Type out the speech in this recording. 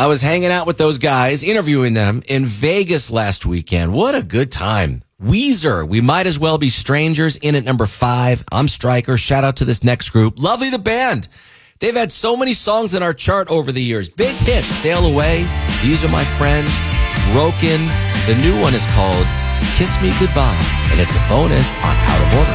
I was hanging out with those guys, interviewing them in Vegas last weekend. What a good time. Weezer, We Might As Well Be Strangers, in at number 5. I'm Stryker. Shout out to this next group. Lovely the band. They've had so many songs in our chart over the years. Big hits. Sail Away, These Are My Friends, Broken. The new one is called Kiss Me Goodbye, and it's a bonus on Out of Order.